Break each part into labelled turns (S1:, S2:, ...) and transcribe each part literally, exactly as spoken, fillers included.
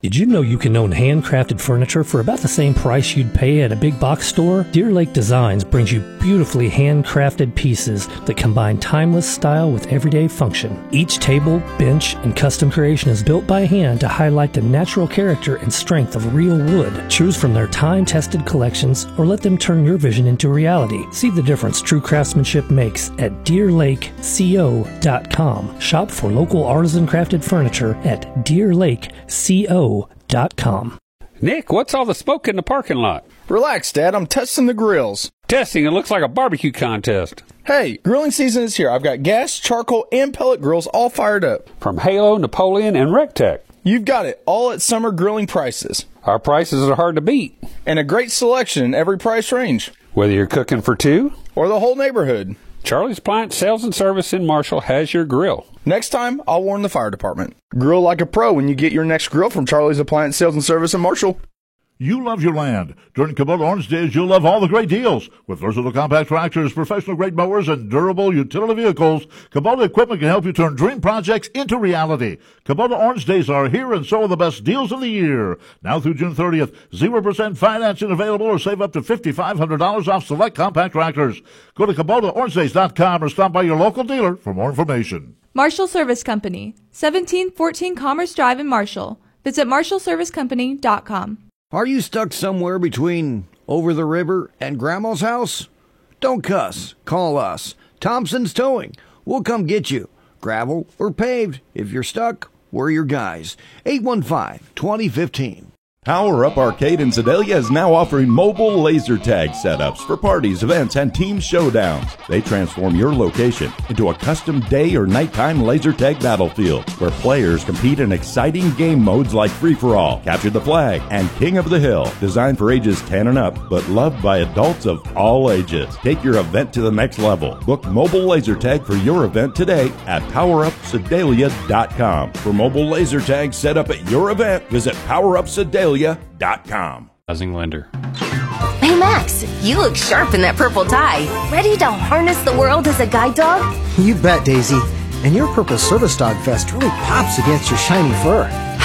S1: Did you know you can own handcrafted furniture for about the same price you'd pay at a big box store? Deer Lake Designs brings you beautifully handcrafted pieces that combine timeless style with everyday function. Each table, bench, and custom creation is built by hand to highlight the natural character and strength of real wood. Choose from their time-tested collections or let them turn your vision into reality. See the difference true craftsmanship makes at deer lake co dot com. Shop for local artisan crafted furniture at deer lake co dot com.
S2: Nick, what's all the smoke in the parking lot?
S3: Relax, Dad. I'm testing the grills.
S2: Testing? It looks like a barbecue contest.
S3: Hey, grilling season is here. I've got gas, charcoal, and pellet grills all fired up.
S2: From Halo, Napoleon, and Rectech.
S3: You've got it, all at summer grilling prices.
S2: Our prices are hard to beat.
S3: And a great selection in every price range.
S2: Whether you're cooking for two
S3: or the whole neighborhood.
S2: Charlie's Appliance Sales and Service in Marshall has your grill.
S3: Next time, I'll warn the fire department. Grill like a pro when you get your next grill from Charlie's Appliance Sales and Service in Marshall.
S4: You love your land. During Kubota Orange Days, you'll love all the great deals. With versatile compact tractors, professional-grade mowers, and durable utility vehicles, Kubota equipment can help you turn dream projects into reality. Kubota Orange Days are here, and so are the best deals of the year. Now through June thirtieth, zero percent financing available, or save up to five thousand five hundred dollars off select compact tractors. Go to Kubota Orange Days dot com or stop by your local dealer for more information.
S5: Marshall Service Company, seventeen fourteen Commerce Drive in Marshall. Visit marshall service company dot com.
S6: Are you stuck somewhere between over the river and Grandma's house? Don't cuss. Call us. Thompson's Towing. We'll come get you. Gravel or paved. If you're stuck, we're your guys. eight one five, two zero one five.
S7: Power Up Arcade in Sedalia is now offering mobile laser tag setups for parties, events, and team showdowns. They transform your location into a custom day or nighttime laser tag battlefield where players compete in exciting game modes like Free-for-All, Capture the Flag, and King of the Hill. Designed for ages ten and up, but loved by adults of all ages. Take your event to the next level. Book mobile laser tag for your event today at power up sedalia dot com. For mobile laser tag set up at your event, visit power up sedalia dot com.
S8: Housing lender.
S9: Hey Max, you look sharp in that purple tie. Ready to harness the world as a guide dog?
S10: You bet, Daisy. And your purple service dog vest really pops against your shiny fur.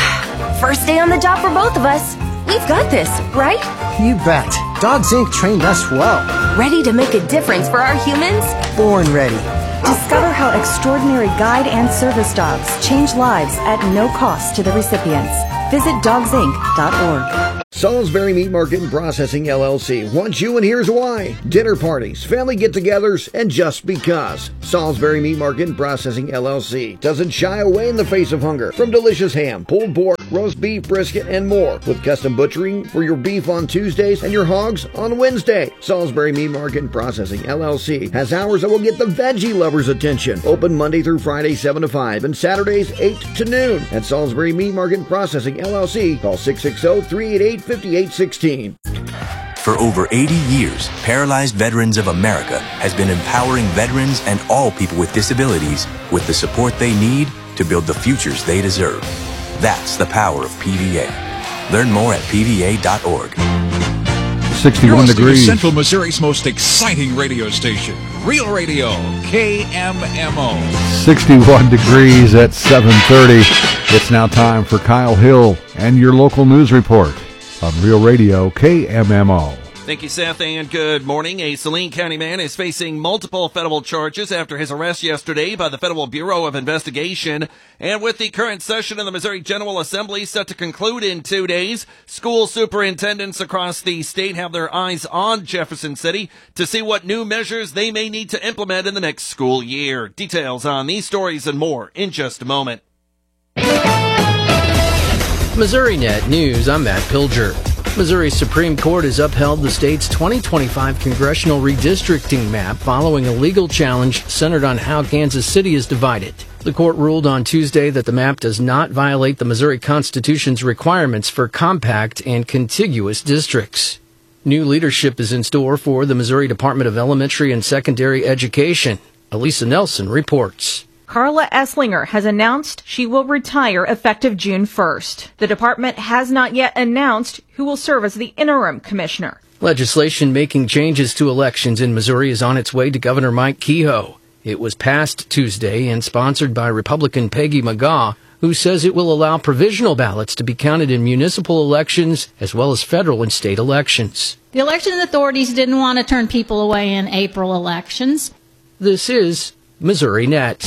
S9: First day on the job for both of us. We've got this, right?
S10: You bet. Dogs Incorporated trained us well.
S9: Ready to make a difference for our humans?
S10: Born ready.
S11: Discover how extraordinary guide and service dogs change lives at no cost to the recipients. Visit dogs inc dot org.
S6: Salisbury Meat Market and Processing, L L C wants you, and here's why. Dinner parties, family get-togethers, and just because. Salisbury Meat Market and Processing, L L C doesn't shy away in the face of hunger. From delicious ham, pulled pork, roast beef, brisket, and more. With custom butchering for your beef on Tuesdays and your hogs on Wednesday. Salisbury Meat Market and Processing, L L C has hours that will get the veggie lovers' attention. Open Monday through Friday, seven to five, and Saturdays, eight to noon. At Salisbury Meat Market and Processing, L L C, call six six zero, three eight eight, five eight one six.
S12: For over eighty years, Paralyzed Veterans of America has been empowering veterans and all people with disabilities with the support they need to build the futures they deserve. That's the power of P V A. Learn more at P V A dot org.
S13: sixty-one degrees.
S14: Central Missouri's most exciting radio station, Real Radio, K M M O.
S13: sixty-one degrees at seven thirty. It's now time for Kyle Hill and your local news report on Real Radio, K M M O.
S15: Thank you, Seth, and good morning. A Saline County man is facing multiple federal charges after his arrest yesterday by the Federal Bureau of Investigation. And with the current session of the Missouri General Assembly set to conclude in two days, school superintendents across the state have their eyes on Jefferson City to see what new measures they may need to implement in the next school year. Details on these stories and more in just a moment.
S16: MissouriNet News, I'm Matt Pilger. Missouri's Supreme Court has upheld the state's twenty twenty-five congressional redistricting map following a legal challenge centered on how Kansas City is divided. The court ruled on Tuesday that the map does not violate the Missouri Constitution's requirements for compact and contiguous districts. New leadership is in store for the Missouri Department of Elementary and Secondary Education. Elisa Nelson reports.
S17: Carla Esslinger has announced she will retire effective June first. The department has not yet announced who will serve as the interim commissioner.
S16: Legislation making changes to elections in Missouri is on its way to Governor Mike Kehoe. It was passed Tuesday and sponsored by Republican Peggy McGaugh. who says it will allow provisional ballots to be counted in municipal elections as well as federal and state elections.
S8: The election authorities didn't want to turn people away in April elections.
S16: This is Missouri Net.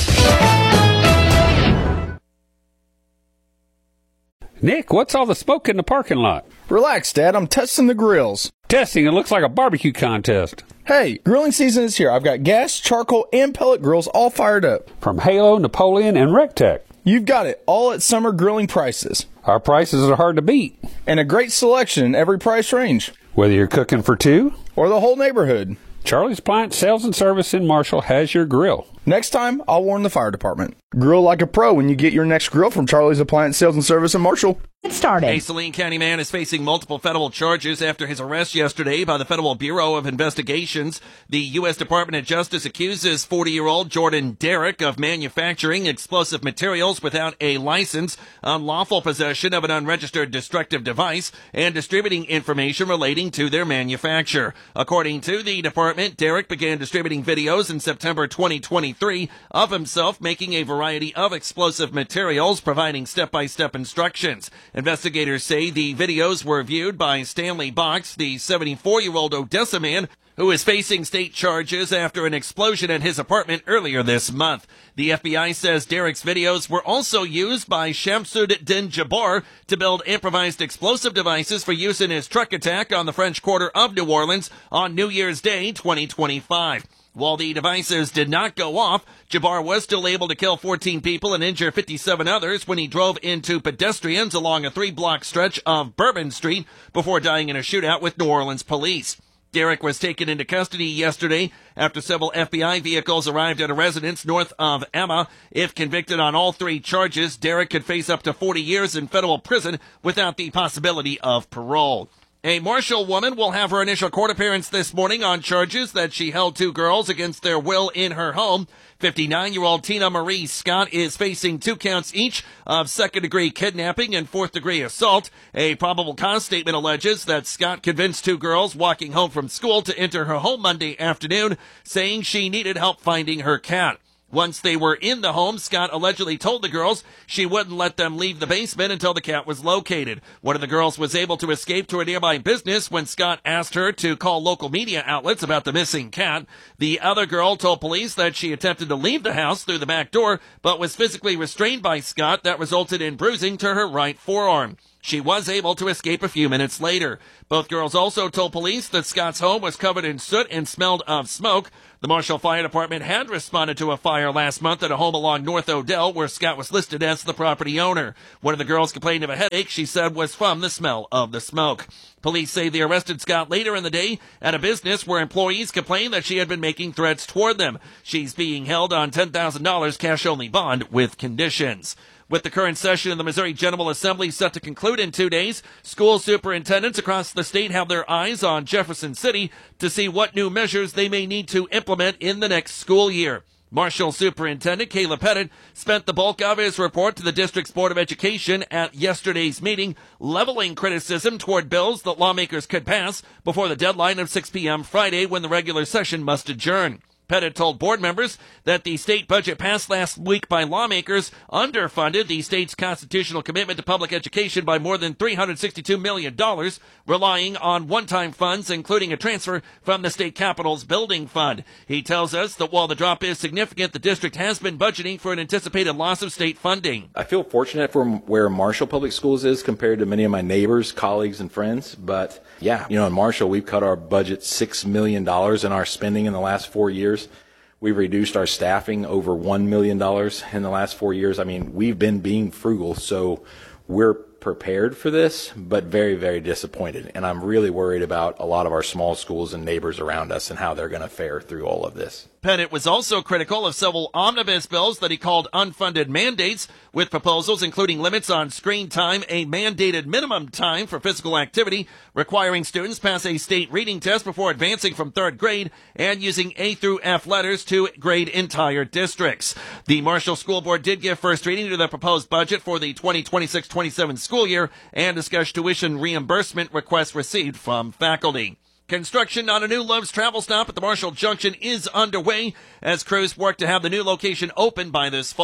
S2: Nick, what's all the smoke in the parking lot?
S3: Relax, Dad. I'm testing the grills.
S2: Testing? It looks like a barbecue contest.
S3: Hey, grilling season is here. I've got gas, charcoal, and pellet grills all fired up.
S2: From Halo, Napoleon, and Rectech.
S3: You've got it, all at summer grilling prices.
S2: Our prices are hard to beat.
S3: And a great selection in every price range.
S2: Whether you're cooking for two
S3: or the whole neighborhood.
S2: Charlie's Appliance Sales and Service in Marshall has your grill.
S3: Next time, I'll warn the fire department. Grill like a pro when you get your next grill from Charlie's Appliance Sales and Service in Marshall.
S15: Get started. A Saline County man is facing multiple federal charges after his arrest yesterday by the Federal Bureau of Investigations. The U S Department of Justice accuses forty-year-old Jordan Derrick of manufacturing explosive materials without a license, unlawful possession of an unregistered destructive device, and distributing information relating to their manufacture. According to the department, Derrick began distributing videos in September twenty twenty-three of himself making a variety of explosive materials, providing step-by-step instructions. Investigators say the videos were viewed by Stanley Box, the seventy-four-year-old Odessa man, who is facing state charges after an explosion at his apartment earlier this month. The F B I says Derrick's videos were also used by Shamsuddin Jabbar to build improvised explosive devices for use in his truck attack on the French Quarter of New Orleans on New Year's Day twenty twenty-five. While the devices did not go off, Jabbar was still able to kill fourteen people and injure fifty-seven others when he drove into pedestrians along a three-block stretch of Bourbon Street before dying in a shootout with New Orleans police. Derrick was taken into custody yesterday after several F B I vehicles arrived at a residence north of Emma. If convicted on all three charges, Derrick could face up to forty years in federal prison without the possibility of parole. A Marshall woman will have her initial court appearance this morning on charges that she held two girls against their will in her home. fifty-nine-year-old Tina Marie Scott is facing two counts each of second-degree kidnapping and fourth-degree assault. A probable cause statement alleges that Scott convinced two girls walking home from school to enter her home Monday afternoon, saying she needed help finding her cat. Once they were in the home, Scott allegedly told the girls she wouldn't let them leave the basement until the cat was located. One of the girls was able to escape to a nearby business when Scott asked her to call local media outlets about the missing cat. The other girl told police that she attempted to leave the house through the back door, but was physically restrained by Scott that resulted in bruising to her right forearm. She was able to escape a few minutes later. Both girls also told police that Scott's home was covered in soot and smelled of smoke. The Marshall Fire Department had responded to a fire last month at a home along North Odell where Scott was listed as the property owner. One of the girls complained of a headache she said was from the smell of the smoke. Police say they arrested Scott later in the day at a business where employees complained that she had been making threats toward them. She's being held on ten thousand dollars cash-only bond with conditions. With the current session of the Missouri General Assembly set to conclude in two days, school superintendents across the state have their eyes on Jefferson City to see what new measures they may need to implement in the next school year. Marshall Superintendent Caleb Pettit spent the bulk of his report to the district's Board of Education at yesterday's meeting, leveling criticism toward bills that lawmakers could pass before the deadline of six p.m. Friday when the regular session must adjourn. Pettit told board members that the state budget passed last week by lawmakers underfunded the state's constitutional commitment to public education by more than three hundred sixty-two million dollars, relying on one-time funds, including a transfer from the state capitol's building fund. He tells us that while the drop is significant, the district has been budgeting for an anticipated loss of state funding.
S18: I feel fortunate for where Marshall Public Schools is compared to many of my neighbors, colleagues, and friends, but yeah, you know, in Marshall, we've cut our budget six million dollars in our spending in the last four years. We've reduced our staffing over one million dollars in the last four years. I mean, we've been being frugal, so we're prepared for this, but very, very disappointed. And I'm really worried about a lot of our small schools and neighbors around us and how they're going to fare through all of this.
S15: Pettit was also critical of several omnibus bills that he called unfunded mandates, with proposals including limits on screen time, a mandated minimum time for physical activity, requiring students pass a state reading test before advancing from third grade, and using A through F letters to grade entire districts. The Marshall School Board did give first reading to the proposed budget for the twenty twenty-six twenty-seven school year and discussed tuition reimbursement requests received from faculty. Construction on a new Love's travel stop at the Marshall Junction is underway as crews work to have the new location open by this fall.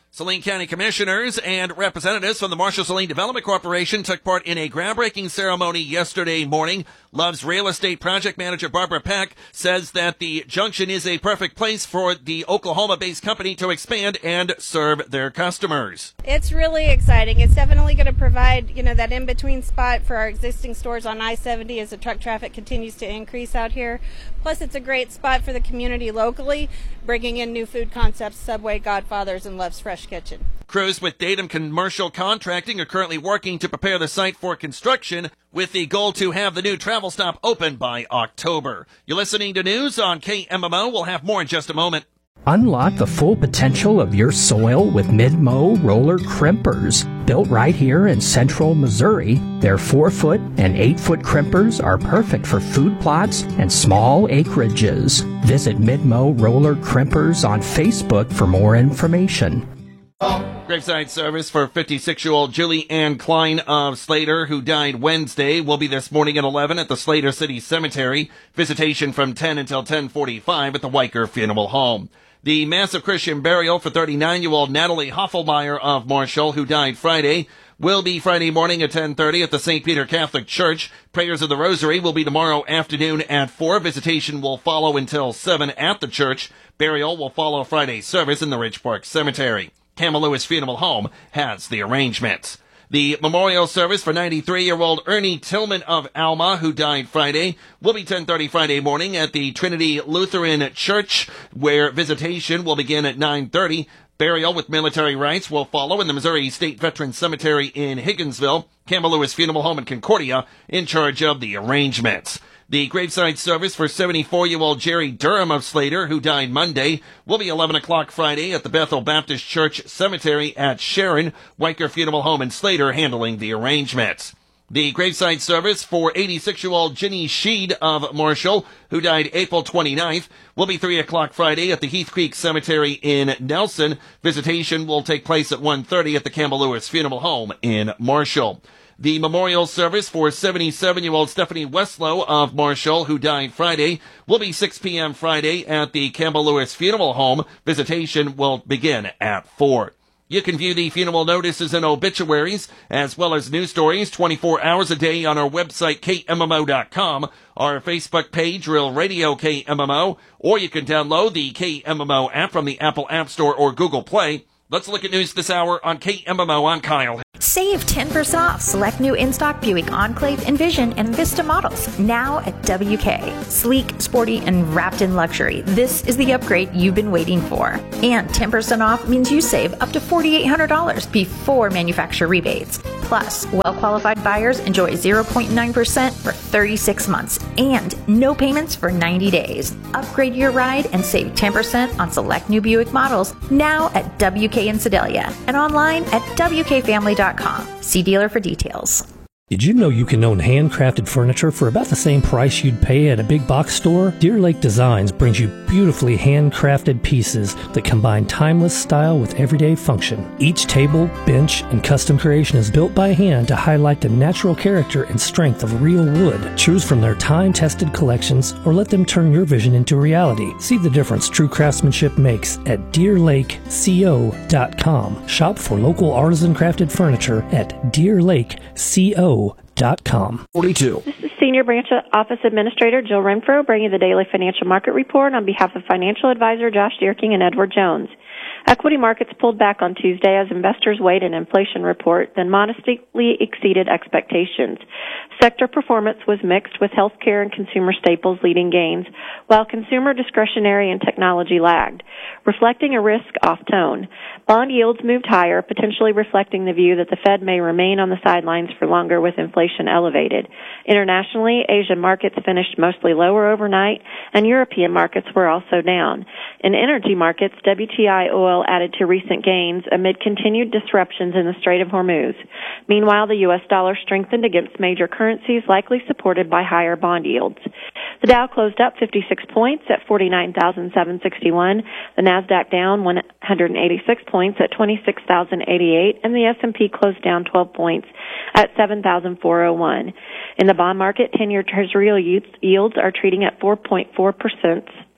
S15: Saline County commissioners and representatives from the Marshall-Saline Development Corporation took part in a groundbreaking ceremony yesterday morning. Love's real estate project manager Barbara Peck says that the junction is a perfect place for the Oklahoma-based company to expand and serve their customers.
S19: It's really exciting. It's definitely going to provide, you know, that in-between spot for our existing stores on I seventy as the truck traffic continues to increase out here. Plus, it's a great spot for the community locally, bringing in new food concepts, Subway, Godfather's, and Love's Fresh Kitchen.
S15: Crews with Datum Commercial Contracting are currently working to prepare the site for construction with the goal to have the new travel stop open by October. You're listening to news on K M M O. We'll have more in just a moment.
S20: Unlock the full potential of your soil with Mid-Mow roller crimpers. Built right here in central Missouri, their four-foot and eight-foot crimpers are perfect for food plots and small acreages. Visit Mid-Mow roller crimpers on Facebook for more information.
S15: Graveside service for fifty-six-year-old Julie Ann Klein of Slater, who died Wednesday, will be this morning at eleven at the Slater City Cemetery. Visitation from ten until ten forty-five at the Weicker Funeral Home. The massive Christian burial for thirty-nine-year-old Natalie Hoffelmeyer of Marshall, who died Friday, will be Friday morning at ten thirty at the Saint Peter Catholic Church. Prayers of the Rosary will be tomorrow afternoon at four. Visitation will follow until seven at the church. Burial will follow Friday's service in the Ridge Park Cemetery. Campbell Lewis Funeral Home has the arrangements. The memorial service for ninety-three-year-old Ernie Tillman of Alma, who died Friday, will be ten thirty Friday morning at the Trinity Lutheran Church, where visitation will begin at nine thirty. Burial with military rites will follow in the Missouri State Veterans Cemetery in Higginsville. Campbell Lewis Funeral Home in Concordia in charge of the arrangements. The graveside service for seventy-four-year-old Jerry Durham of Slater, who died Monday, will be eleven o'clock Friday at the Bethel Baptist Church Cemetery at Sharon. Weicker Funeral Home in Slater handling the arrangements. The graveside service for eighty-six-year-old Ginny Sheed of Marshall, who died April twenty-ninth, will be three o'clock Friday at the Heath Creek Cemetery in Nelson. Visitation will take place at one thirty at the Campbell Lewis Funeral Home in Marshall. The memorial service for seventy-seven-year-old Stephanie Westlow of Marshall, who died Friday, will be six p.m. Friday at the Campbell Lewis Funeral Home. Visitation will begin at four. You can view the funeral notices and obituaries, as well as news stories twenty-four hours a day on our website, K M M O dot com, our Facebook page, Real Radio K M M O, or you can download the K M M O app from the Apple App Store or Google Play. Let's look at news this hour on K M M O. I'm Kyle.
S21: Save ten percent off select new in-stock Buick Enclave, Envision, and Vista models now at W K. Sleek, sporty, and wrapped in luxury. This is the upgrade you've been waiting for. And ten percent off means you save up to four thousand eight hundred dollars before manufacturer rebates. Plus, well-qualified buyers enjoy zero point nine percent for thirty-six months and no payments for ninety days. Upgrade your ride and save ten percent on select new Buick models now at W K in Sedalia and online at W K family dot com. See dealer for details.
S1: Did you know you can own handcrafted furniture for about the same price you'd pay at a big box store? Deer Lake Designs brings you beautifully handcrafted pieces that combine timeless style with everyday function. Each table, bench, and custom creation is built by hand to highlight the natural character and strength of real wood. Choose from their time-tested collections or let them turn your vision into reality. See the difference true craftsmanship makes at deer lake co dot com. Shop for local artisan crafted furniture at deer lake co dot com.
S22: forty-two. This is Senior Branch Office Administrator Jill Renfro bringing the daily financial market report on behalf of financial advisor Josh Deerking and Edward Jones. Equity markets pulled back on Tuesday as investors weighed an inflation report that modestly exceeded expectations. Sector performance was mixed, with healthcare and consumer staples leading gains, while consumer discretionary and technology lagged, reflecting a risk-off tone. Bond yields moved higher, potentially reflecting the view that the Fed may remain on the sidelines for longer with inflation elevated. Internationally, Asian markets finished mostly lower overnight, and European markets were also down. In energy markets, W T I oil added to recent gains amid continued disruptions in the Strait of Hormuz. Meanwhile, the U S dollar strengthened against major currencies, likely supported by higher bond yields. The Dow closed up fifty-six points at forty-nine thousand seven hundred sixty-one, the Nasdaq down one hundred eighty-six points at twenty-six thousand eighty-eight, and the S and P closed down twelve points at seven thousand four hundred one. In the bond market, ten-year Treasury yields are trading at four point four percent,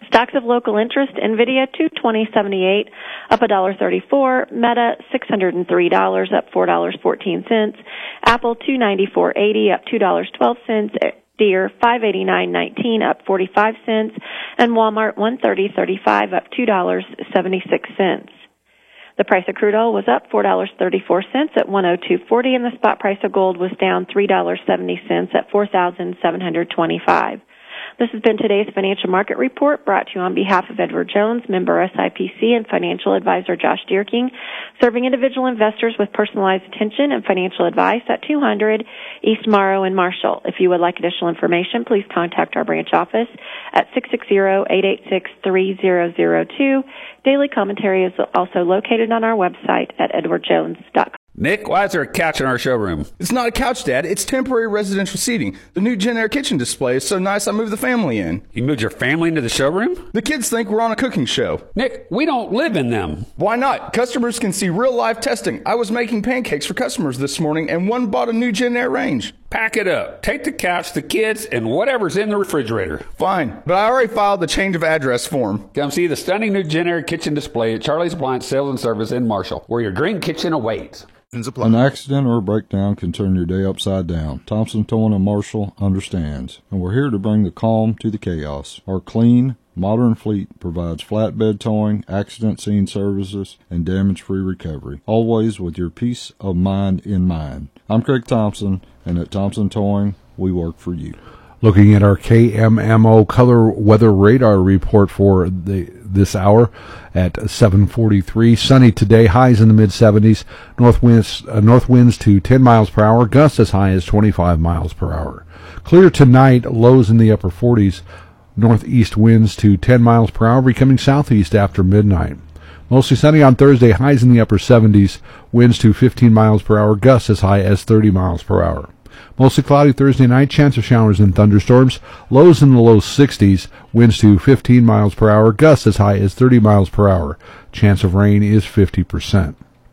S22: Stocks of local interest, NVIDIA two twenty seventy-eight, up one dollar thirty-four. Meta six hundred three dollars, up four dollars and fourteen cents. Apple two ninety-four eighty, up two dollars and twelve cents. Deere five eighty-nine nineteen, up forty-five cents. And Walmart one thirty thirty-five, up two dollars and seventy-six cents. The price of crude oil was up four dollars and thirty-four cents at one oh two forty, and the spot price of gold was down three dollars and seventy cents at four thousand seven hundred twenty-five. This has been today's Financial Market Report, brought to you on behalf of Edward Jones, member S I P C, and financial advisor Josh Dierking, serving individual investors with personalized attention and financial advice at two hundred East Morrow in Marshall. If you would like additional information, please contact our branch office at six six zero, eight eight six, three zero zero two. Daily commentary is also located on our website at edward jones dot com.
S2: Nick, why is there a couch in our showroom?
S3: It's not a couch, Dad. It's temporary residential seating. The new Gen Air kitchen display is so nice I moved the family in.
S2: You moved your family into the showroom?
S3: The kids think we're on a cooking show.
S2: Nick, we don't live in them.
S3: Why not? Customers can see real-life testing. I was making pancakes for customers this morning, and one bought a new Gen Air range.
S2: Pack it up. Take the couch, the kids, and whatever's in the refrigerator.
S3: Fine, but I already filed the change of address form.
S2: Come see the stunning new Gen Air kitchen display at Charlie's Appliance Sales and Service in Marshall, where your dream kitchen awaits.
S4: An accident or a breakdown can turn your day upside down. Thompson Towing and Marshall understands, and we're here to bring the calm to the chaos. Our clean, modern fleet provides flatbed towing, accident scene services, and damage-free recovery, always with your peace of mind in mind. I'm Craig Thompson, and at Thompson Towing, we work for you.
S13: Looking at our K M M O color weather radar report for the this hour at seven forty-three. Sunny today, highs in the mid seventies. North winds, uh, north winds to ten miles per hour, gusts as high as twenty-five miles per hour. Clear tonight, lows in the upper forties. Northeast winds to ten miles per hour, becoming southeast after midnight. Mostly sunny on Thursday, highs in the upper seventies. Winds to fifteen miles per hour, gusts as high as thirty miles per hour. Mostly cloudy Thursday night, chance of showers and thunderstorms. Lows in the low sixties, winds to fifteen miles per hour, gusts as high as thirty miles per hour. Chance of rain is fifty percent.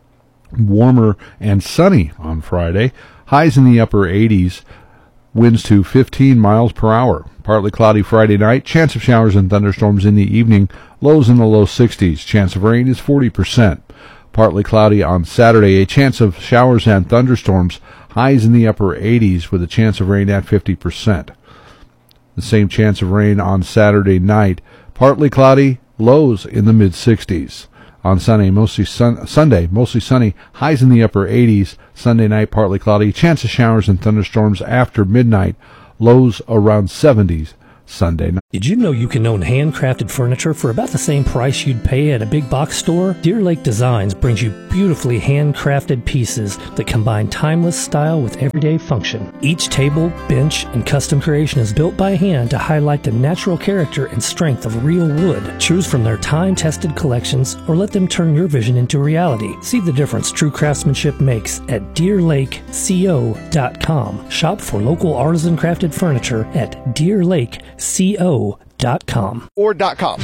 S13: Warmer and sunny on Friday, highs in the upper eighties, winds to fifteen miles per hour. Partly cloudy Friday night, chance of showers and thunderstorms in the evening, lows in the low sixties. Chance of rain is forty percent. Partly cloudy on Saturday, a chance of showers and thunderstorms, highs in the upper eighties with a chance of rain at fifty percent. The same chance of rain on Saturday night, partly cloudy, lows in the mid sixties. On Sunday, mostly sun, Sunday, mostly sunny, highs in the upper eighties. Sunday night, partly cloudy, chance of showers and thunderstorms after midnight, lows around seventies. Sunday night.
S1: Did you know you can own handcrafted furniture for about the same price you'd pay at a big box store? Deer Lake Designs brings you beautifully handcrafted pieces that combine timeless style with everyday function. Each table, bench, and custom creation is built by hand to highlight the natural character and strength of real wood. Choose from their time-tested collections or let them turn your vision into reality. See the difference true craftsmanship makes at deer lake co dot com. Shop for local artisan crafted furniture at deer lake co dot com
S3: or dot com.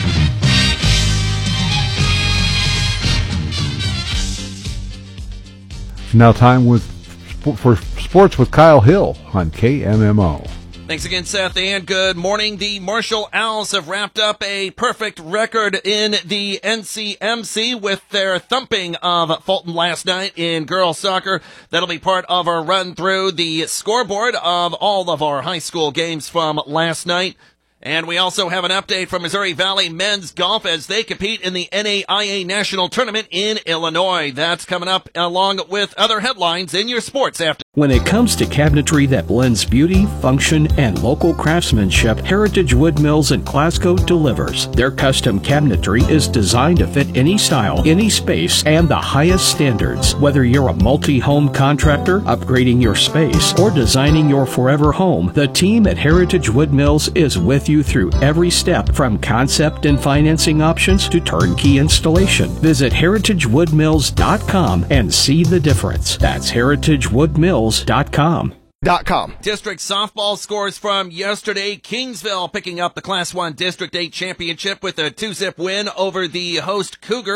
S13: Now time with for sports with Kyle Hill on K M M O.
S15: Thanks again, Seth, and good morning. The Marshall Owls have wrapped up a perfect record in the N C M C with their thumping of Fulton last night in girls soccer. That'll be part of our run through the scoreboard of all of our high school games from last night. And we also have an update from Missouri Valley men's golf as they compete in the N A I A National Tournament in Illinois. That's coming up along with other headlines in your sports after.
S20: When it comes to cabinetry that blends beauty, function, and local craftsmanship, Heritage Wood Mills in Glasgow delivers. Their custom cabinetry is designed to fit any style, any space, and the highest standards. Whether you're a multi-home contractor, upgrading your space, or designing your forever home, the team at Heritage Wood Mills is with you through every step, from concept and financing options to turnkey installation. Visit heritage wood mills dot com and see the difference. That's heritage wood mills dot com.
S3: Dot com.
S15: District softball scores from yesterday. Kingsville picking up the Class one District eight championship with a two-zip win over the host Cougars.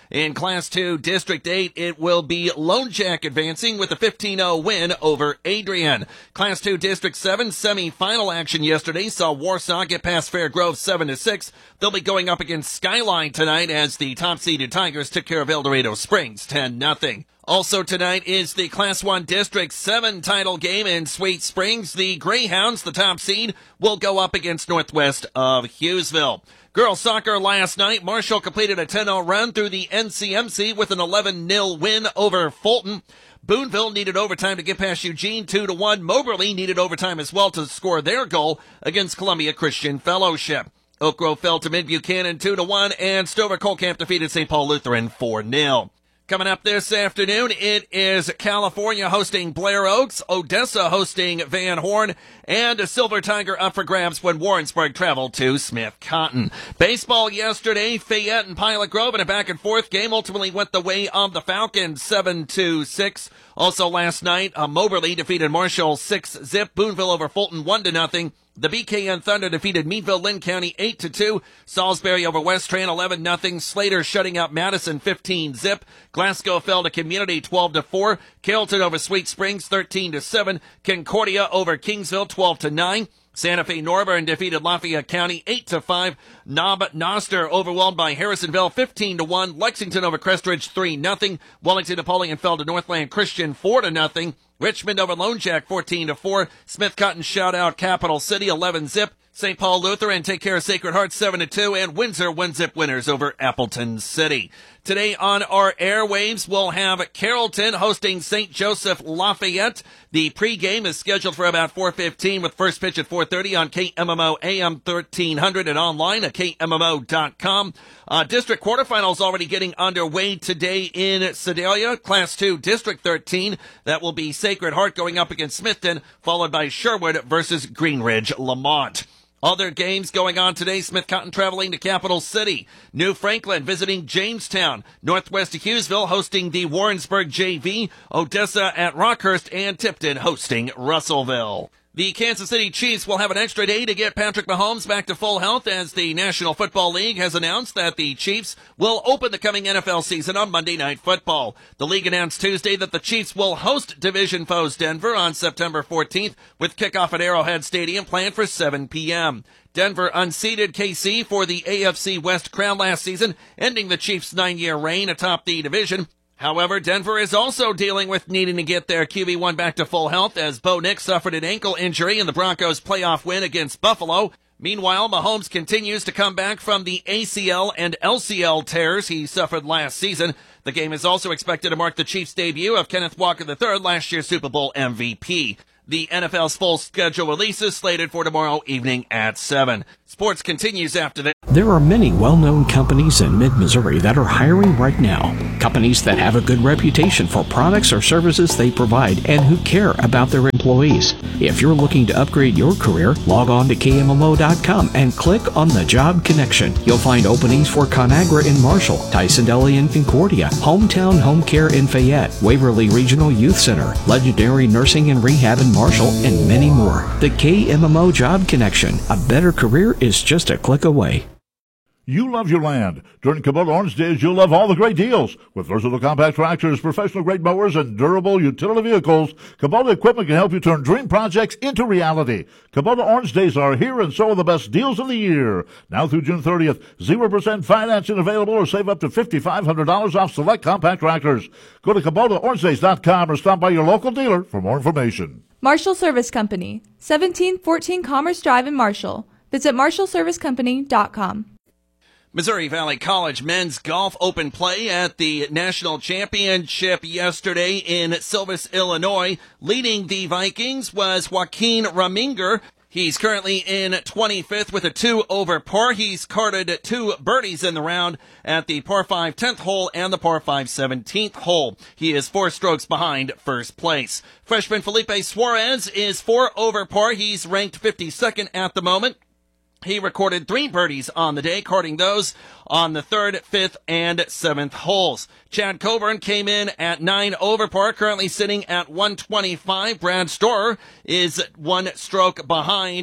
S15: In Class two, District eight, it will be Lone Jack advancing with a fifteen oh win over Adrian. Class two, District seven, semi-final action yesterday saw Warsaw get past Fairgrove seven to six. They'll be going up against Skyline tonight as the top-seeded Tigers took care of El Dorado Springs ten nothing. Also tonight is the Class one District seven title game in Sweet Springs. The Greyhounds, the top seed, will go up against Northwest of Hughesville. Girls soccer last night, Marshall completed a ten oh run through the N C M C with an eleven nil win over Fulton. Boonville needed overtime to get past Eugene two to one. Moberly needed overtime as well to score their goal against Columbia Christian Fellowship. Oak Grove fell to Mid Buchanan two to one, and Stover Colcamp defeated Saint Paul Lutheran four nil. Coming up this afternoon, it is California hosting Blair Oaks, Odessa hosting Van Horn, and a Silver Tiger up for grabs when Warrensburg traveled to Smith Cotton. Baseball yesterday, Fayette and Pilot Grove in a back-and-forth game ultimately went the way of the Falcons seven to six. Also last night, uh, Moberly defeated Marshall six zip, Boonville over Fulton one to nothing. The B K N Thunder defeated Meadville Lynn County eight to two. Salisbury over West Tran eleven nothing. Slater shutting out Madison fifteen zip. Glasgow fell to Community twelve to four. Carrollton over Sweet Springs thirteen to seven. Concordia over Kingsville twelve to nine. Santa Fe Norburn defeated Lafayette County eight to five. Knob Noster overwhelmed by Harrisonville fifteen to one. Lexington over Crestridge three nothing. Wellington Napoleon fell to Northland Christian four to nothing. Richmond over Lone Jack fourteen to four. Smith Cotton shout out Capital City eleven zip. Saint Paul Lutheran take care of Sacred Heart seven to two, and Windsor one zip winners over Appleton City. Today on our airwaves, we'll have Carrollton hosting Saint Joseph Lafayette. The pregame is scheduled for about four fifteen with first pitch at four thirty on K M M O A M thirteen hundred and online at K M M O dot com. Uh, district quarterfinals already getting underway today in Sedalia. Class two, District thirteen. That will be Sacred Heart going up against Smithton, followed by Sherwood versus Greenridge Lamont. Other games going on today, Smith Cotton traveling to Capital City. New Franklin visiting Jamestown. Northwest of Hughesville hosting the Warrensburg J V. Odessa at Rockhurst, and Tipton hosting Russellville. The Kansas City Chiefs will have an extra day to get Patrick Mahomes back to full health, as the National Football League has announced that the Chiefs will open the coming N F L season on Monday Night Football. The league announced Tuesday that the Chiefs will host division foes Denver on September fourteenth, with kickoff at Arrowhead Stadium planned for seven p.m. Denver unseated K C for the A F C West crown last season, ending the Chiefs' nine-year reign atop the division. However, Denver is also dealing with needing to get their Q B one back to full health, as Bo Nix suffered an ankle injury in the Broncos' playoff win against Buffalo. Meanwhile, Mahomes continues to come back from the A C L and L C L tears he suffered last season. The game is also expected to mark the Chiefs' debut of Kenneth Walker the third, last year's Super Bowl M V P. The N F L's full schedule release is slated for tomorrow evening at seven. Sports continues after that.
S20: There are many well-known companies in mid-Missouri that are hiring right now. Companies that have a good reputation for products or services they provide and who care about their employees. If you're looking to upgrade your career, log on to K M M O dot com and click on the Job Connection. You'll find openings for ConAgra in Marshall, Tyson Deli in Concordia, Hometown Home Care in Fayette, Waverly Regional Youth Center, Legendary Nursing and Rehab in Marshall, and many more. The K M M O Job Connection. A better career is just a click away.
S5: You love your land. During Kubota Orange Days, you'll love all the great deals. With versatile compact tractors, professional-grade mowers, and durable utility vehicles, Kubota equipment can help you turn dream projects into reality. Kubota Orange Days are here, and so are the best deals of the year. Now through June thirtieth, zero percent financing available, or save up to five thousand five hundred dollars off select compact tractors. Go to Kubota Orange Days dot com or stop by your local dealer for more information.
S7: Marshall Service Company, seventeen fourteen Commerce Drive in Marshall. Visit marshall service company dot com.
S15: Missouri Valley College men's golf open play at the national championship yesterday in Silvis, Illinois. Leading the Vikings was Joaquin Raminger. He's currently in twenty-fifth with a two over par. He's carded two birdies in the round at the par five tenth hole and the par five seventeenth hole. He is four strokes behind first place. Freshman Felipe Suarez is four over par. He's ranked fifty-second at the moment. He recorded three birdies on the day, carding those on the third, fifth, and seventh holes. Chad Coburn came in at nine over par, currently sitting at one twenty-five. Brad Storer is one stroke behind.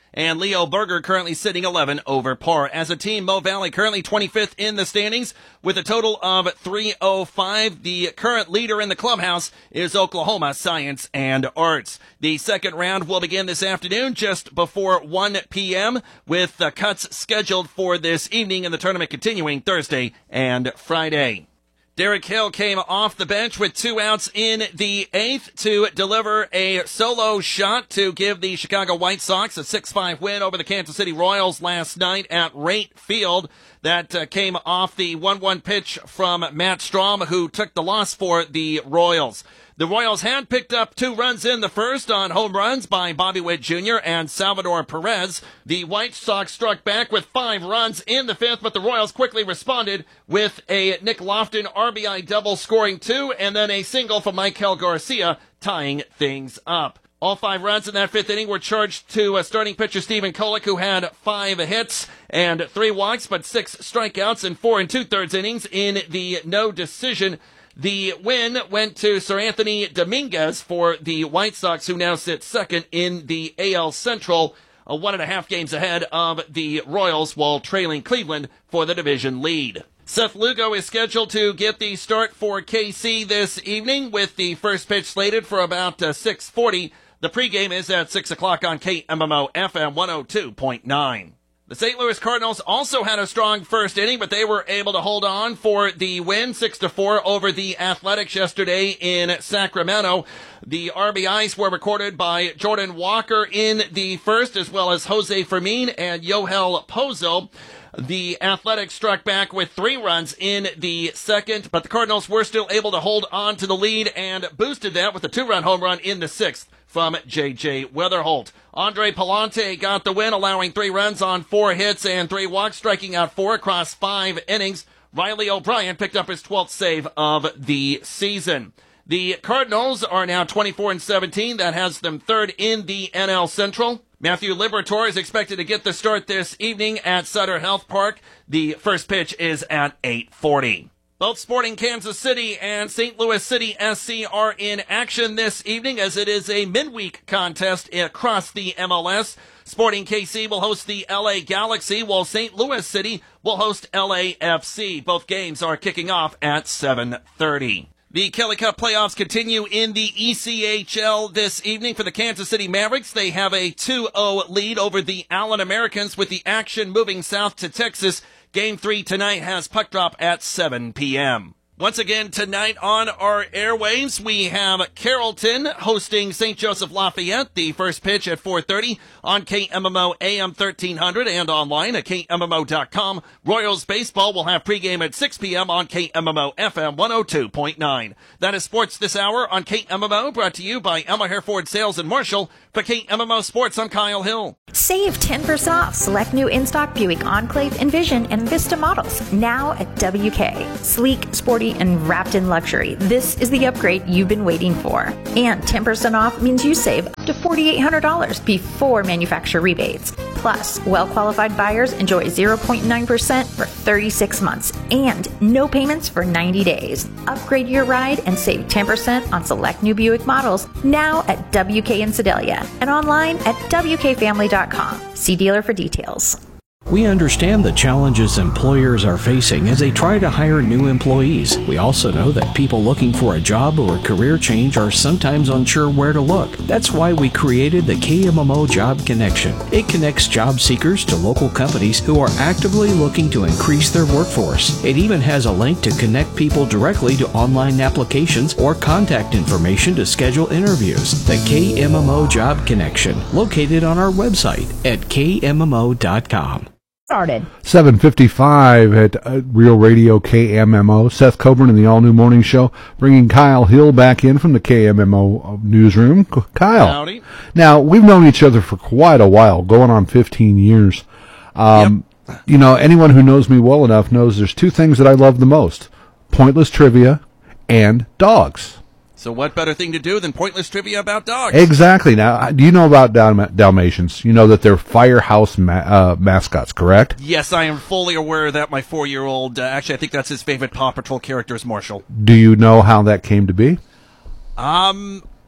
S15: and Leo Berger currently sitting eleven over par. As a team, Mo Valley currently twenty-fifth in the standings with a total of three oh five. The current leader in the clubhouse is Oklahoma Science and Arts. The second round will begin this afternoon just before one p.m. with the cuts scheduled for this evening and the tournament continuing Thursday and Friday. Derek Hill came off the bench with two outs in the eighth to deliver a solo shot to give the Chicago White Sox a six five win over the Kansas City Royals last night at Rate Field. That uh, came off the one one pitch from Matt Strahm, who took the loss for the Royals. The Royals had picked up two runs in the first on home runs by Bobby Witt Junior and Salvador Perez. The White Sox struck back with five runs in the fifth, but the Royals quickly responded with a Nick Lofton R B I double scoring two, and then a single from Michael Garcia tying things up. All five runs in that fifth inning were charged to uh, starting pitcher Stephen Kolek, who had five hits and three walks, but six strikeouts and four and two-thirds innings in the no decision. The win went to Sir Anthony Dominguez for the White Sox, who now sit second in the A L Central, uh, one and a half games ahead of the Royals, while trailing Cleveland for the division lead. Seth Lugo is scheduled to get the start for K C this evening, with the first pitch slated for about uh, six forty. The pregame is at six o'clock on K M M O F M one oh two point nine. The Saint Louis Cardinals also had a strong first inning, but they were able to hold on for the win, six to four over the Athletics yesterday in Sacramento. The R B Is were recorded by Jordan Walker in the first, as well as Jose Fermin and Yohel Pozo. The Athletics struck back with three runs in the second, but the Cardinals were still able to hold on to the lead and boosted that with a two-run home run in the sixth from J J Weatherholt. Andre Palante got the win, allowing three runs on four hits and three walks, striking out four across five innings. Riley O'Brien picked up his twelfth save of the season. The Cardinals are now twenty-four and seventeen. That has them third in the N L Central. Matthew Liberatore is expected to get the start this evening at Sutter Health Park. The first pitch is at eight forty. Both Sporting Kansas City and Saint Louis City S C are in action this evening, as it is a midweek contest across the M L S. Sporting K C will host the L A Galaxy, while Saint Louis City will host L A F C. Both games are kicking off at seven thirty. The Kelly Cup playoffs continue in the E C H L this evening for the Kansas City Mavericks. They have a two oh lead over the Allen Americans, with the action moving south to Texas. Game three tonight has puck drop at seven p.m. Once again, tonight on our airwaves, we have Carrollton hosting Saint Joseph Lafayette. The first pitch at four thirty on K M M O A M thirteen hundred and online at K M M O dot com. Royals baseball will have pregame at six p.m. on K M M O F M one oh two point nine. That is sports this hour on K M M O, brought to you by Elmer Hair Ford Sales in Marshall. For K M M O Sports, I'm Kyle Hill.
S21: Save ten percent off select new in-stock Buick Enclave, Envision, and Vista models now at W K. Sleek, sporty, and wrapped in luxury. This is the upgrade you've been waiting for. And ten percent off means you save up to four thousand eight hundred dollars before manufacturer rebates. Plus, well-qualified buyers enjoy zero point nine percent for thirty-six months and no payments for ninety days. Upgrade your ride and save ten percent on select new Buick models now at W K in Sedalia and online at W K family dot com. See dealer for details.
S20: We understand the challenges employers are facing as they try to hire new employees. We also know that people looking for a job or a career change are sometimes unsure where to look. That's why we created the K M M O Job Connection. It connects job seekers to local companies who are actively looking to increase their workforce. It even has a link to connect people directly to online applications or contact information to schedule interviews. The K M M O Job Connection, located on our website at K M M O dot com.
S21: Started.
S13: seven fifty-five at uh, Real Radio K M M O. Seth Coburn in the all-new morning show, bringing Kyle Hill back in from the K M M O newsroom. Kyle.
S15: Howdy.
S13: Now, we've known each other for quite a while, going on fifteen years. Um, yep. You know, anyone who knows me well enough knows there's two things that I love the most: pointless trivia and dogs.
S15: So what better thing to do than pointless trivia about dogs?
S13: Exactly. Now, do you know about Dal- Dalmatians? You know that they're firehouse ma- uh, mascots, correct?
S15: Yes, I am fully aware that my four-year-old, uh, actually I think that's his favorite Paw Patrol character is Marshall.
S13: Do you know how that came to be?
S15: Um,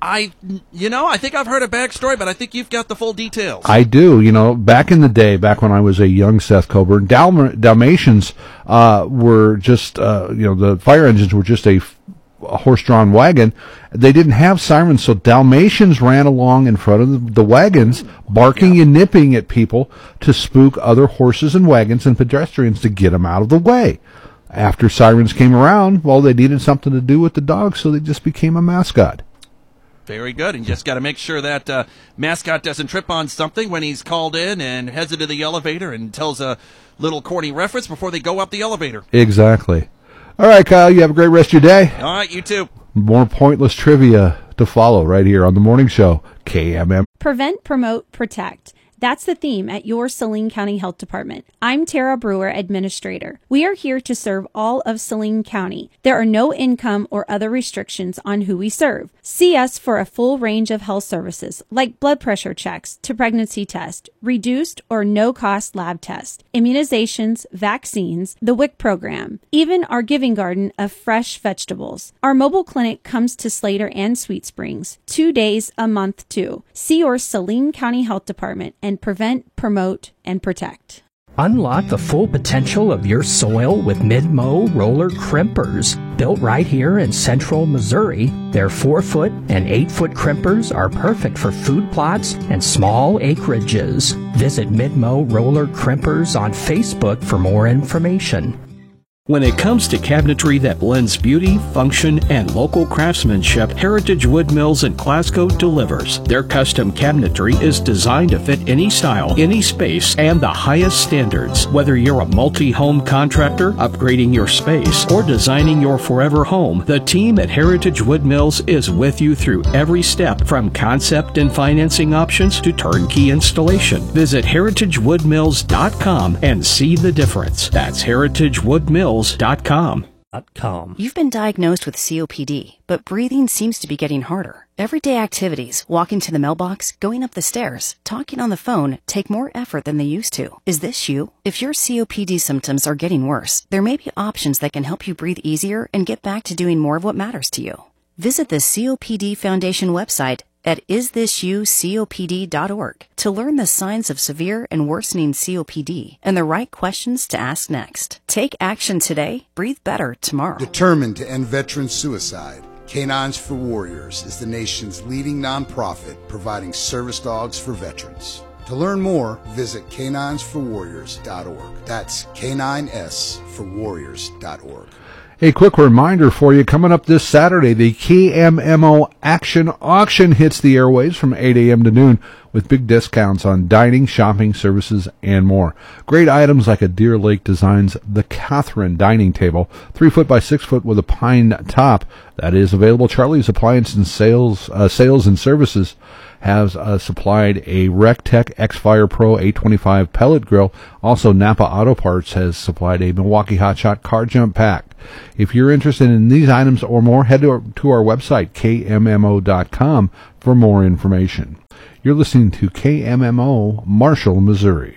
S15: I, you know, I think I've heard a backstory, but I think you've got the full details.
S13: I do. You know, back in the day, back when I was a young Seth Coburn, Dalma- Dalmatians uh, were just, uh, you know, the fire engines were just a, a horse-drawn wagon. They didn't have sirens, so Dalmatians ran along in front of the, the wagons, barking yeah. and nipping at people to spook other horses and wagons and pedestrians to get them out of the way. After sirens came around, well, they needed something to do with the dogs, so they just became a mascot.
S15: Very good, and you just got to make sure that uh, mascot doesn't trip on something when he's called in and heads into the elevator and tells a little corny reference before they go up the elevator.
S13: Exactly. All right, Kyle, you have a great rest of your day.
S15: All right, you too.
S13: More pointless trivia to follow right here on the morning show, K M M.
S9: Prevent, promote, protect. That's the theme at your Saline County Health Department. I'm Tara Brewer, Administrator. We are here to serve all of Saline County. There are no income or other restrictions on who we serve. See us for a full range of health services like blood pressure checks to pregnancy test, reduced or no-cost lab tests, immunizations, vaccines, the W I C program, even our giving garden of fresh vegetables. Our mobile clinic comes to Slater and Sweet Springs, two days a month too. See your Saline County Health Department and prevent, promote, and protect.
S20: Unlock the full potential of your soil with Mid-Mow roller crimpers. Built right here in central Missouri, their four-foot and eight-foot crimpers are perfect for food plots and small acreages. Visit Mid-Mow roller crimpers on Facebook for more information.
S10: When it comes to cabinetry that blends beauty, function, and local craftsmanship, Heritage Wood Mills in Glasgow delivers. Their custom cabinetry is designed to fit any style, any space, and the highest standards. Whether you're a multi-home contractor, upgrading your space, or designing your forever home, the team at Heritage Wood Mills is with you through every step, from concept and financing options to turnkey installation. Visit heritage wood mills dot com and see the difference. That's heritage wood mills dot com.
S11: You've been diagnosed with C O P D, but breathing seems to be getting harder. Everyday activities, walking to the mailbox, going up the stairs, talking on the phone, take more effort than they used to. Is this you? If your C O P D symptoms are getting worse, there may be options that can help you breathe easier and get back to doing more of what matters to you. Visit the C O P D Foundation website at is this you copd dot org to learn the signs of severe and worsening C O P D and the right questions to ask next. Take action today, breathe better tomorrow.
S23: Determined to end veteran suicide, Canines for Warriors is the nation's leading nonprofit providing service dogs for veterans. To learn more, visit canines for warriors dot org. That's K nine S for warriors dot org.
S13: A quick reminder for you, coming up this Saturday, the K M M O Action Auction hits the airwaves from eight a.m. to noon with big discounts on dining, shopping, services, and more. Great items like a Deer Lake Designs The Catherine dining table, three foot by six foot with a pine top. That is available. Charlie's Appliance and Sales, uh, Sales and Services has uh, supplied a RecTech X-Fire Pro eight twenty-five pellet grill. Also, Napa Auto Parts has supplied a Milwaukee Hotshot car jump pack. If you're interested in these items or more, head to our, to our website, K M M O dot com, for more information. You're listening to K M M O, Marshall, Missouri.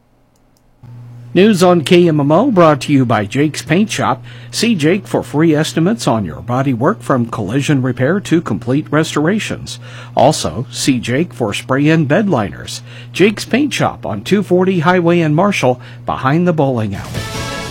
S10: News on K M M O brought to you by Jake's Paint Shop. See Jake for free estimates on your body work from collision repair to complete restorations. Also, see Jake for spray-in bed liners. Jake's Paint Shop on two forty Highway in Marshall, behind the bowling alley.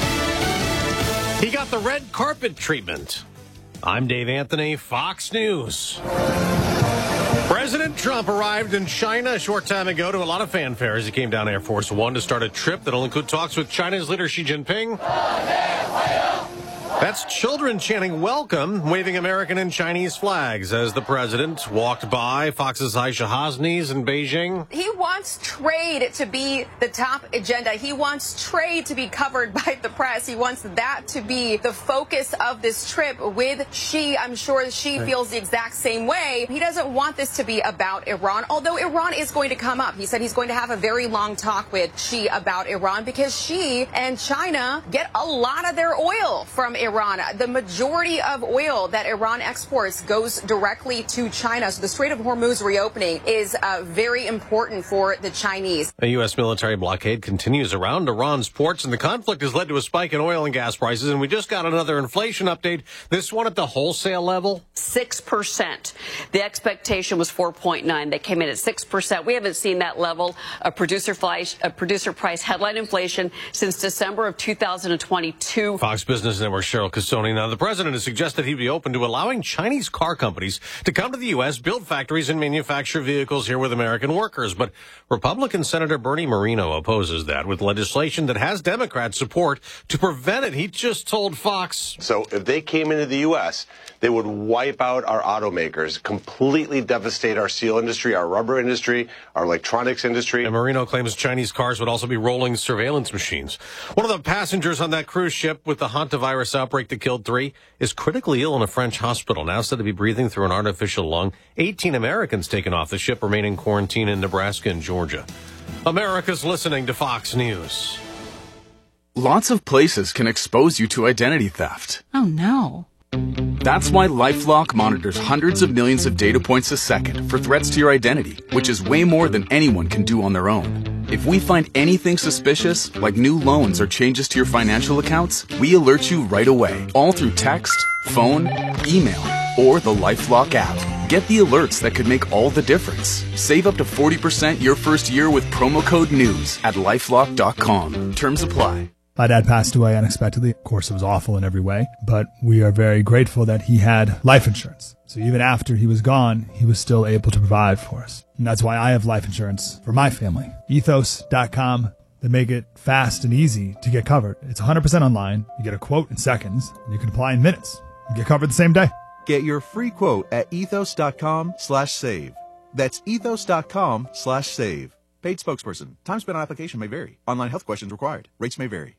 S24: He got the red carpet treatment. I'm Dave Anthony, Fox News. President Trump arrived in China a short time ago to a lot of fanfare as he came down Air Force One to start a trip that'll include talks with China's leader Xi Jinping. That's children chanting welcome, waving American and Chinese flags as the president walked by Fox's Aisha Hasni's in Beijing.
S25: He wants trade to be the top agenda. He wants trade to be covered by the press. He wants that to be the focus of this trip with Xi. I'm sure Xi feels the exact same way. He doesn't want this to be about Iran, although Iran is going to come up. He said he's going to have a very long talk with Xi about Iran because Xi and China get a lot of their oil from Iran. Iran. The majority of oil that Iran exports goes directly to China. So the Strait of Hormuz reopening is uh, very important for the Chinese.
S24: A U S military blockade continues around Iran's ports, and the conflict has led to a spike in oil and gas prices. And we just got another inflation update, this one at the wholesale level.
S6: six percent. The expectation was four point nine. They came in at six percent. We haven't seen that level of producer price, uh, producer price headline inflation since December of two thousand twenty-two.
S24: Fox Business Network Cheryl Casoni. Now, the president has suggested he'd be open to allowing Chinese car companies to come to the U S, build factories, and manufacture vehicles here with American workers. But Republican Senator Bernie Moreno opposes that with legislation that has Democrat support to prevent it. He just told Fox.
S8: So if they came into the U S, they would wipe out our automakers, completely devastate our steel industry, our rubber industry, our electronics industry.
S24: And Marino claims Chinese cars would also be rolling surveillance machines. One of the passengers on that cruise ship with the hantavirus outbreak that killed three is critically ill in a French hospital, now said to be breathing through an artificial lung. eighteen Americans taken off the ship remain in quarantine in Nebraska and Georgia. America's listening to Fox News.
S12: Lots of places can expose you to identity theft.
S14: Oh, no.
S12: That's why LifeLock monitors hundreds of millions of data points a second for threats to your identity, which is way more than anyone can do on their own. If we find anything suspicious, like new loans or changes to your financial accounts, we alert you right away, all through text, phone, email, or the LifeLock app. Get the alerts that could make all the difference. Save up to forty percent your first year with promo code NEWS at lifelock dot com. Terms apply.
S17: My dad passed away unexpectedly. Of course, it was awful in every way, but we are very grateful that he had life insurance. So even after he was gone, he was still able to provide for us. And that's why I have life insurance for my family. ethos dot com. They make it fast and easy to get covered. It's one hundred percent online. You get a quote in seconds, and you can apply in minutes. You get covered the same day.
S26: Get your free quote at ethos dot com slash save. That's ethos dot com slash save. Paid spokesperson. Time spent on application may vary. Online health questions required. Rates may vary.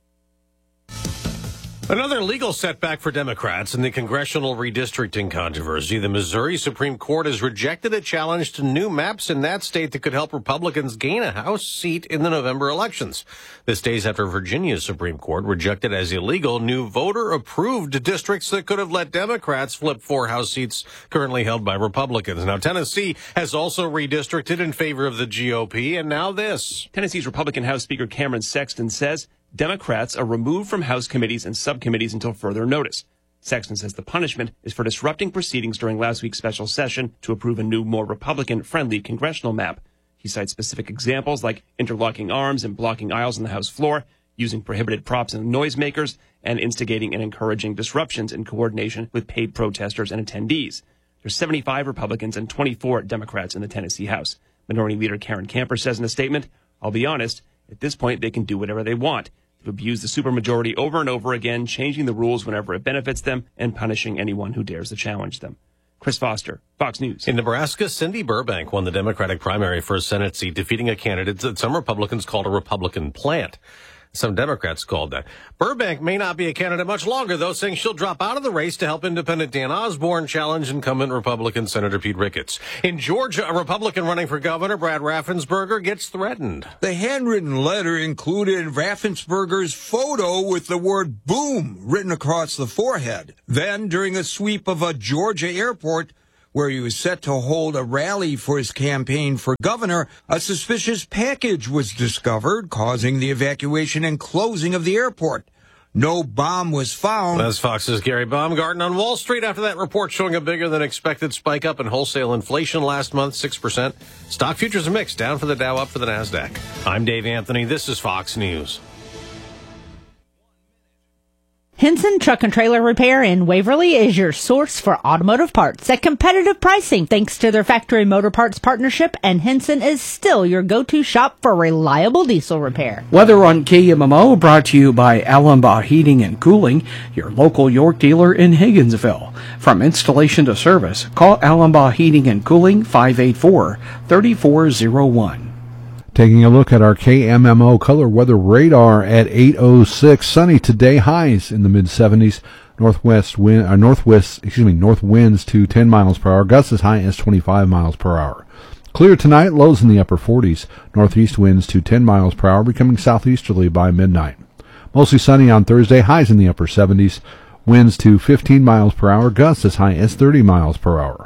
S24: Another legal setback for Democrats in the congressional redistricting controversy. The Missouri Supreme Court has rejected a challenge to new maps in that state that could help Republicans gain a House seat in the November elections. This days after Virginia's Supreme Court rejected as illegal new voter-approved districts that could have let Democrats flip four House seats currently held by Republicans. Now, Tennessee has also redistricted in favor of the G O P, and now this.
S27: Tennessee's Republican House Speaker Cameron Sexton says Democrats are removed from House committees and subcommittees until further notice. Sexton says the punishment is for disrupting proceedings during last week's special session to approve a new, more Republican-friendly congressional map. He cites specific examples like interlocking arms and blocking aisles on the House floor, using prohibited props and noisemakers, and instigating and encouraging disruptions in coordination with paid protesters and attendees. There's seventy-five Republicans and twenty-four Democrats in the Tennessee House. Minority Leader Karen Camper says in a statement, "I'll be honest, at this point they can do whatever they want. They've abused the supermajority over and over again, changing the rules whenever it benefits them and punishing anyone who dares to challenge them." Chris Foster, Fox News.
S24: In Nebraska, Cindy Burbank won the Democratic primary for a Senate seat, defeating a candidate that some Republicans called a Republican plant. Some Democrats called that. Burbank may not be a candidate much longer, though, saying she'll drop out of the race to help independent Dan Osborne challenge incumbent Republican Senator Pete Ricketts. In Georgia, a Republican running for governor, Brad Raffensperger, gets threatened.
S28: The handwritten letter included Raffensperger's photo with the word boom written across the forehead. Then, during a sweep of a Georgia airport, where he was set to hold a rally for his campaign for governor, a suspicious package was discovered, causing the evacuation and closing of the airport. No bomb was found.
S24: That's Fox's Gary Baumgarten on Wall Street after that report showing a bigger than expected spike up in wholesale inflation last month, six percent. Stock futures are mixed, down for the Dow, up for the NASDAQ. I'm Dave Anthony. This is Fox News.
S29: Henson Truck and Trailer Repair in Waverly is your source for automotive parts at competitive pricing thanks to their factory motor parts partnership, and Henson is still your go-to shop for reliable diesel repair.
S10: Weather on K M M O brought to you by Allenbaugh Heating and Cooling, your local York dealer in Higginsville. From installation to service, call Allenbaugh Heating and Cooling five eight four, three four zero one.
S13: Taking a look at our K M M O color weather radar at eight oh six. Sunny today, highs in the mid seventies. Northwest wind, uh, northwest, excuse me, north winds to ten miles per hour. Gusts as high as twenty-five miles per hour. Clear tonight, lows in the upper forties. Northeast winds to ten miles per hour, becoming southeasterly by midnight. Mostly sunny on Thursday, highs in the upper seventies. winds to fifteen miles per hour, gusts as high as thirty miles per hour.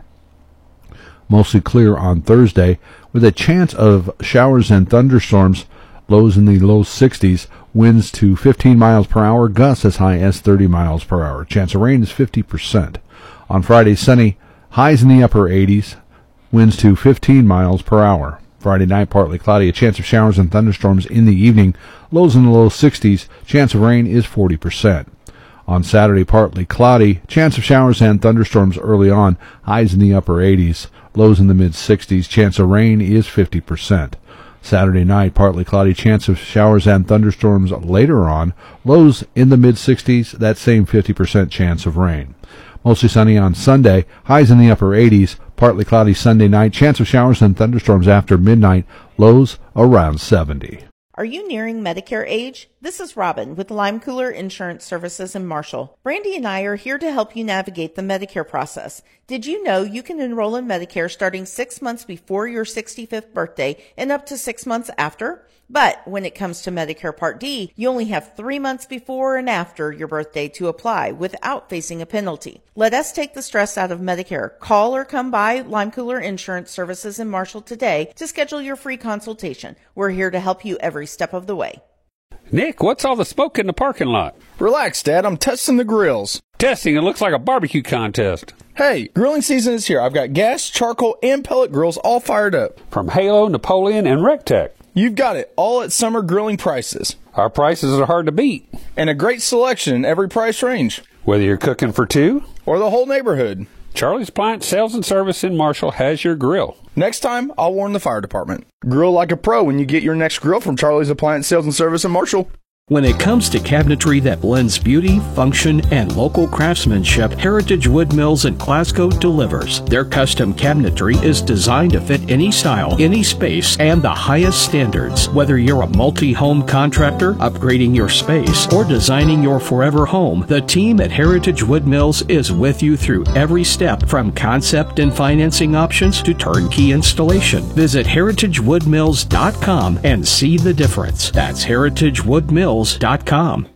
S13: Mostly clear on Thursday, with a chance of showers and thunderstorms, lows in the low sixties, winds to fifteen miles per hour, gusts as high as thirty miles per hour. Chance of rain is fifty percent. On Friday, sunny, highs in the upper eighties, winds to fifteen miles per hour. Friday night, partly cloudy, a chance of showers and thunderstorms in the evening, lows in the low sixties, chance of rain is forty percent. On Saturday, partly cloudy, chance of showers and thunderstorms early on, highs in the upper eighties, lows in the mid-sixties, chance of rain is fifty percent. Saturday night, partly cloudy, chance of showers and thunderstorms later on, lows in the mid-sixties, that same fifty percent chance of rain. Mostly sunny on Sunday, highs in the upper eighties, partly cloudy Sunday night, chance of showers and thunderstorms after midnight, lows around seventy.
S1: Are you nearing Medicare age? This is Robin with Lime Cooler Insurance Services in Marshall. Brandy and I are here to help you navigate the Medicare process. Did you know you can enroll in Medicare starting six months before your sixty-fifth birthday and up to six months after? But when it comes to Medicare Part D, you only have three months before and after your birthday to apply without facing a penalty. Let us take the stress out of Medicare. Call or come by Lime Cooler Insurance Services in Marshall today to schedule your free consultation. We're here to help you every step of the way.
S2: Nick, what's all the smoke in the parking lot?
S3: Relax, Dad. I'm testing the grills.
S2: Testing? It looks like a barbecue contest.
S3: Hey, grilling season is here. I've got gas, charcoal, and pellet grills all fired up.
S2: From Halo, Napoleon, and Rectech.
S3: You've got it, all at summer grilling prices.
S2: Our prices are hard to beat.
S3: And a great selection in every price range.
S2: Whether you're cooking for two
S3: or the whole neighborhood.
S2: Charlie's Appliance Sales and Service in Marshall has your grill.
S3: Next time, I'll warn the fire department. Grill like a pro when you get your next grill from Charlie's Appliance Sales and Service in Marshall.
S10: When it comes to cabinetry that blends beauty, function, and local craftsmanship, Heritage Wood Mills in Glasgow delivers. Their custom cabinetry is designed to fit any style, any space, and the highest standards. Whether you're a multi-home contractor, upgrading your space, or designing your forever home, the team at Heritage Wood Mills is with you through every step, from concept and financing options to turnkey installation. Visit heritage wood mills dot com and see the difference. That's heritage wood mills dot com.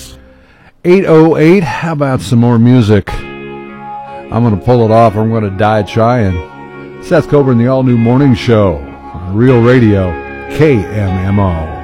S13: eight oh eight, how about some more music? I'm going to pull it off or I'm going to die trying. Seth Coburn, the all-new morning show on Real Radio, K M M O.